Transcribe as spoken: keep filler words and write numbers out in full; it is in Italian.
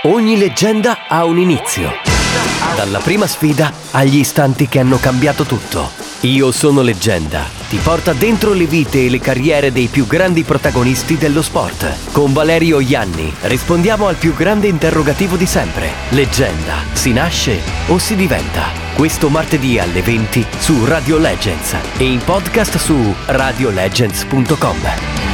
Ogni leggenda ha un inizio. Dalla prima sfida agli istanti che hanno cambiato tutto. Io sono leggenda. Ti porta dentro le vite e le carriere dei più grandi protagonisti dello sport. Con Valerio Ianni rispondiamo al più grande interrogativo di sempre. Leggenda, si nasce o si diventa? Questo martedì alle venti su Radio Legends e in podcast su radio legends punto com.